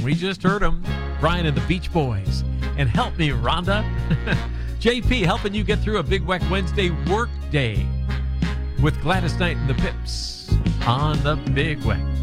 We just heard them, Brian and the Beach Boys. And Help Me, Rhonda. JP helping you get through a Big Weck Wednesday work day with Gladys Knight and the Pips on the Big Weck.